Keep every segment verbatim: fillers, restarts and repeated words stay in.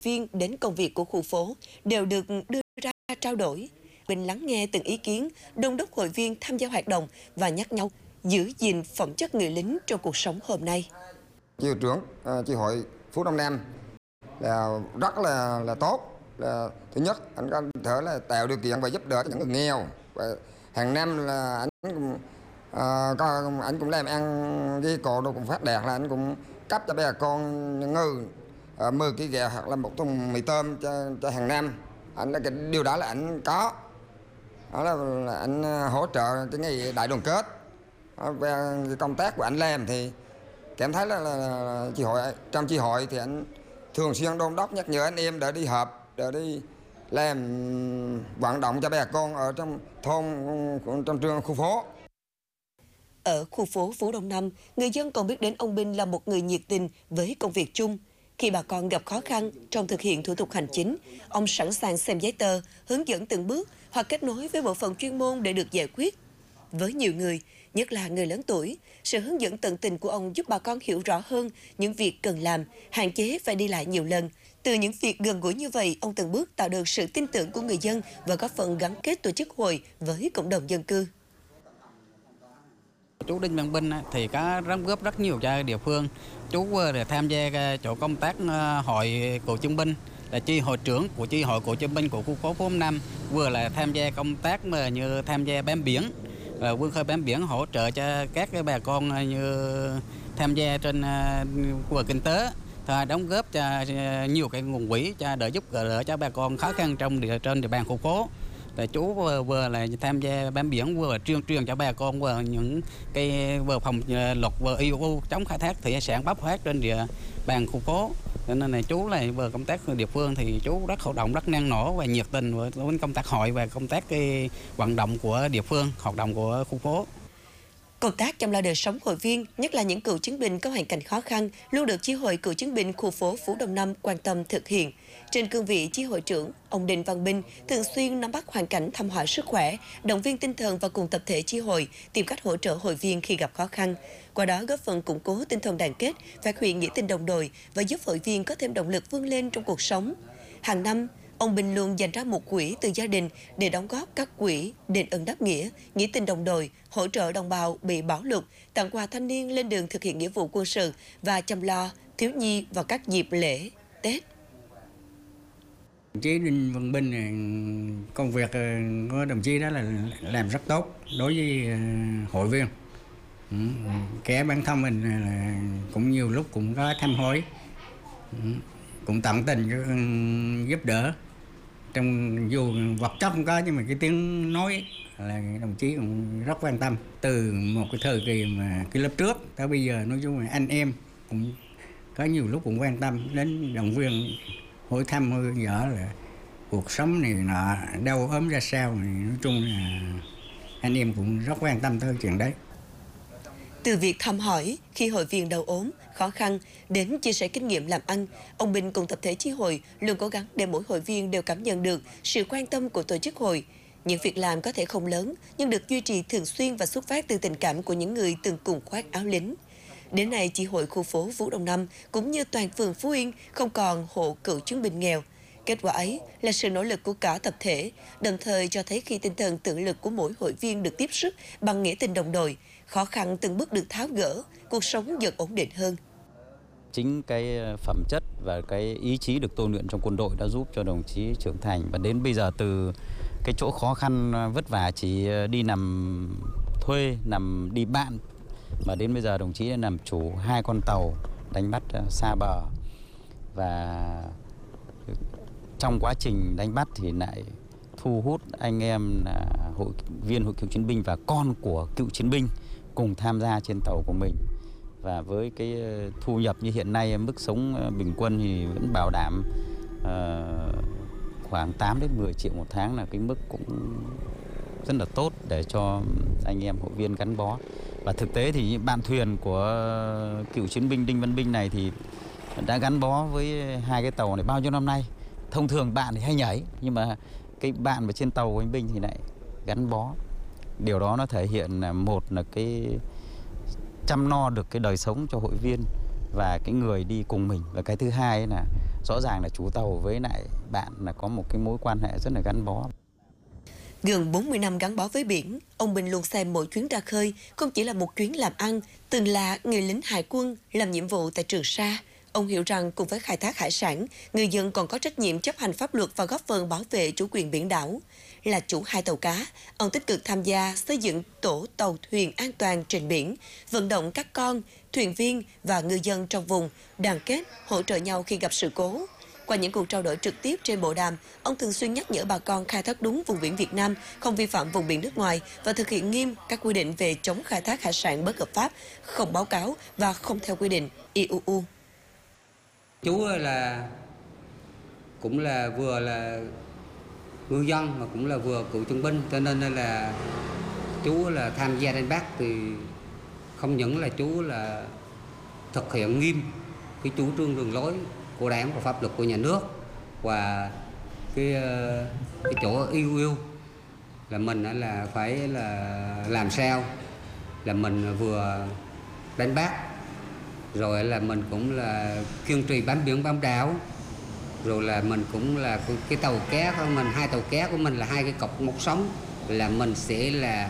viên đến công việc của khu phố đều được đưa ra trao đổi, mình lắng nghe từng ý kiến, đôn đốc hội viên tham gia hoạt động và nhắc nhau giữ gìn phẩm chất người lính trong cuộc sống hôm nay. Chi hội trưởng uh, chi hội Phú Đông Nam là rất là là tốt. Là thứ nhất, anh có thể là tạo điều kiện và giúp đỡ những người nghèo. Và hàng năm là anh cũng uh, có anh cũng làm ăn với cộ đồ cũng phát đạt, là anh cũng cấp cho bà con ngư uh, mười ký gạo hoặc là một thùng mì tôm cho, cho hàng năm. Anh cái điều đó là anh có. Đó là, là anh hỗ trợ cái ngày đại đoàn kết. Về công tác của anh làm thì cảm thấy là, là, là chi hội trong chi hội thì anh thường xuyên đôn đốc nhắc nhở anh em để đi họp, để đi làm vận động cho bà con ở trong thôn, trong trường khu phố. Ở khu phố Phú Đông Năm, người dân còn biết đến ông Binh là một người nhiệt tình với công việc chung. Khi bà con gặp khó khăn trong thực hiện thủ tục hành chính, ông sẵn sàng xem giấy tờ, hướng dẫn từng bước hoặc kết nối với bộ phận chuyên môn để được giải quyết. Với nhiều người, nhất là người lớn tuổi, sự hướng dẫn tận tình của ông giúp bà con hiểu rõ hơn những việc cần làm, hạn chế phải đi lại nhiều lần. Từ những việc gần gũi như vậy, ông từng bước tạo được sự tin tưởng của người dân và góp phần gắn kết tổ chức hội với cộng đồng dân cư. Chú Đinh Văn Binh thì có đóng góp rất nhiều cho địa phương. Chú để tham gia chỗ công tác hội cựu chiến binh, là chi hội trưởng của chi hội cựu chiến binh của khu phố Phú Năm, vừa là tham gia công tác mà như tham gia bám biển, và vươn khơi bám biển hỗ trợ cho các cái bà con như tham gia trên khu vực kinh tế, đóng góp cho nhiều cái nguồn quỹ cho đỡ giúp đỡ cho bà con khó khăn trong địa trên địa bàn khu phố. Là chú vừa, vừa là tham gia bám biển, vừa truyền truyền cho bà con vừa những cái vừa phòng luật vừa i u chống khai thác thủy hải sản bóc phát trên địa bàn khu phố. Nên là chú là vừa công tác địa phương thì chú rất hoạt động, rất năng nổ và nhiệt tình với công tác hội và công tác cái vận động của địa phương, hoạt động của khu phố. Công tác chăm lo đời sống hội viên, nhất là những cựu chiến binh có hoàn cảnh khó khăn, luôn được chi hội cựu chiến binh khu phố Phú Đông Năm quan tâm thực hiện. Trên cương vị chi hội trưởng, ông Đinh Văn Binh thường xuyên nắm bắt hoàn cảnh, thăm hỏi sức khỏe, động viên tinh thần và cùng tập thể chi hội tìm cách hỗ trợ hội viên khi gặp khó khăn. Qua đó góp phần củng cố tinh thần đoàn kết, phát huy nghĩa tình đồng đội và giúp hội viên có thêm động lực vươn lên trong cuộc sống. Hàng năm, ông Binh luôn dành ra một quỹ từ gia đình để đóng góp các quỹ đền ơn đáp nghĩa, nghĩa tình đồng đội, hỗ trợ đồng bào bị bão lụt, tặng quà thanh niên lên đường thực hiện nghĩa vụ quân sự và chăm lo thiếu nhi vào các dịp lễ, Tết. Đồng chí Đinh Văn Binh, công việc của đồng chí đó là làm rất tốt đối với hội viên. Kẻ bản thân mình là cũng nhiều lúc cũng có thăm hỏi, cũng tận tình giúp đỡ. Trong dù vật chất không có nhưng mà cái tiếng nói là đồng chí cũng rất quan tâm. Từ một cái thời kỳ mà cái lớp trước tới bây giờ, nói chung là anh em cũng có nhiều lúc cũng quan tâm đến động viên, hỏi thăm hỏi dở là cuộc sống này nọ đau ốm ra sao, này nói chung là anh em cũng rất quan tâm tới chuyện đấy. Từ việc thăm hỏi khi hội viên đau ốm, khó khăn đến chia sẻ kinh nghiệm làm ăn, ông Binh cùng tập thể chi hội luôn cố gắng để mỗi hội viên đều cảm nhận được sự quan tâm của tổ chức hội. Những việc làm có thể không lớn nhưng được duy trì thường xuyên và xuất phát từ tình cảm của những người từng cùng khoác áo lính. Đến nay, chi hội khu phố Phú Đông Năm cũng như toàn phường Phú Yên không còn hộ cựu chiến binh nghèo. Kết quả ấy là sự nỗ lực của cả tập thể, đồng thời cho thấy khi tinh thần tự lực của mỗi hội viên được tiếp sức bằng nghĩa tình đồng đội, khó khăn từng bước được tháo gỡ, cuộc sống dần ổn định hơn. Chính cái phẩm chất và cái ý chí được tôi luyện trong quân đội đã giúp cho đồng chí trưởng thành, và đến bây giờ từ cái chỗ khó khăn vất vả chỉ đi nằm thuê, nằm đi bạn, mà đến bây giờ đồng chí đã làm chủ hai con tàu đánh bắt xa bờ, và trong quá trình đánh bắt thì lại thu hút anh em là hội viên hội cựu chiến binh và con của cựu chiến binh cùng tham gia trên tàu của mình. Và với cái thu nhập như hiện nay, mức sống bình quân thì vẫn bảo đảm uh, khoảng tám đến mười triệu một tháng, là cái mức cũng rất là tốt để cho anh em hội viên gắn bó. Và thực tế thì bạn thuyền của cựu chiến binh Đinh Văn Binh này thì đã gắn bó với hai cái tàu này bao nhiêu năm nay. Thông thường bạn thì hay nhảy, nhưng mà cái bạn mà trên tàu của anh Binh thì lại gắn bó. Điều đó nó thể hiện là một là cái chăm lo được cái đời sống cho hội viên và cái người đi cùng mình, và cái thứ hai là rõ ràng là chủ tàu với lại bạn là có một cái mối quan hệ rất là gắn bó. Gần bốn mươi năm gắn bó với biển, ông Bình luôn xem mỗi chuyến ra khơi không chỉ là một chuyến làm ăn, từng là người lính hải quân làm nhiệm vụ tại Trường Sa. Ông hiểu rằng cùng với khai thác hải sản, người dân còn có trách nhiệm chấp hành pháp luật và góp phần bảo vệ chủ quyền biển đảo. Là chủ hai tàu cá, ông tích cực tham gia xây dựng tổ tàu thuyền an toàn trên biển, vận động các con, thuyền viên và ngư dân trong vùng đoàn kết, hỗ trợ nhau khi gặp sự cố. Qua những cuộc trao đổi trực tiếp trên bộ đàm, ông thường xuyên nhắc nhở bà con khai thác đúng vùng biển Việt Nam, không vi phạm vùng biển nước ngoài và thực hiện nghiêm các quy định về chống khai thác hải sản bất hợp pháp, không báo cáo và không theo quy định i u u. Chú là cũng là vừa là ngư dân mà cũng là vừa cựu chiến binh, cho nên là chú là tham gia đánh bắt thì không những là chú là thực hiện nghiêm cái chủ trương đường lối của Đảng và pháp luật của nhà nước, và cái cái chỗ yêu yêu là mình là phải là làm sao là mình vừa đánh bắt rồi là mình cũng là kiên trì bám biển bám đảo, rồi là mình cũng là cái tàu cá của mình, hai tàu cá của mình là hai cái cọc móc sống, là mình sẽ là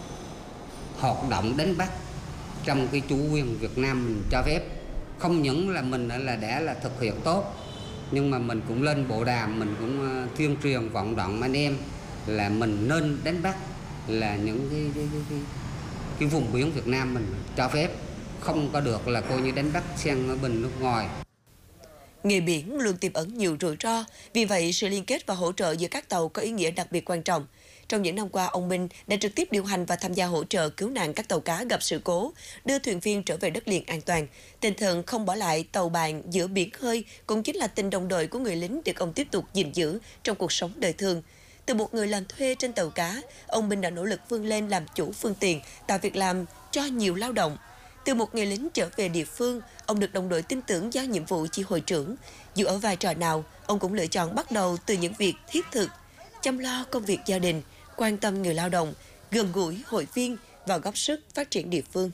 hoạt động đánh bắt trong cái chủ quyền Việt Nam mình cho phép. Không những là mình là đã là thực hiện tốt, nhưng mà mình cũng lên bộ đàm, mình cũng tuyên truyền vận động anh em là mình nên đánh bắt là những cái cái, cái, cái, cái vùng biển Việt Nam mình cho phép, không có được là coi như đánh bắt sang ở bên nước ngoài. Nghề biển luôn tiềm ẩn nhiều rủi ro, vì vậy sự liên kết và hỗ trợ giữa các tàu có ý nghĩa đặc biệt quan trọng. Trong những năm qua, ông Minh đã trực tiếp điều hành và tham gia hỗ trợ cứu nạn các tàu cá gặp sự cố, đưa thuyền viên trở về đất liền an toàn. Tinh thần không bỏ lại tàu bạn giữa biển khơi cũng chính là tình đồng đội của người lính được ông tiếp tục gìn giữ trong cuộc sống đời thường. Từ một người làm thuê trên tàu cá, ông Minh đã nỗ lực vươn lên làm chủ phương tiện, tạo việc làm cho nhiều lao động. Từ một người lính trở về địa phương, ông được đồng đội tin tưởng giao nhiệm vụ chi hội trưởng. Dù ở vai trò nào, ông cũng lựa chọn bắt đầu từ những việc thiết thực, chăm lo công việc gia đình, quan tâm người lao động, gần gũi hội viên và góp sức phát triển địa phương.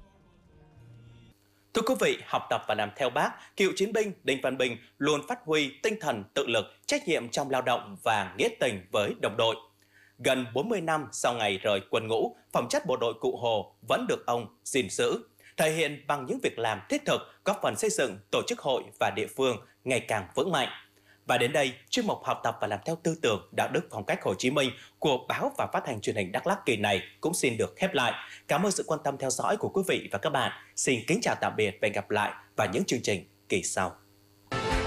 Thưa quý vị, học tập và làm theo Bác, cựu chiến binh Đinh Văn Bình luôn phát huy tinh thần tự lực, trách nhiệm trong lao động và nghĩa tình với đồng đội. Gần bốn mươi năm sau ngày rời quân ngũ, phẩm chất bộ đội Cụ Hồ vẫn được ông gìn giữ, thể hiện bằng những việc làm thiết thực, góp phần xây dựng tổ chức hội và địa phương ngày càng vững mạnh. Và đến đây, chuyên mục học tập và làm theo tư tưởng, đạo đức, phong cách Hồ Chí Minh của báo và phát hành truyền hình Đắk Lắk kỳ này cũng xin được khép lại. Cảm ơn sự quan tâm theo dõi của quý vị và các bạn. Xin kính chào tạm biệt và hẹn gặp lại vào những chương trình kỳ sau.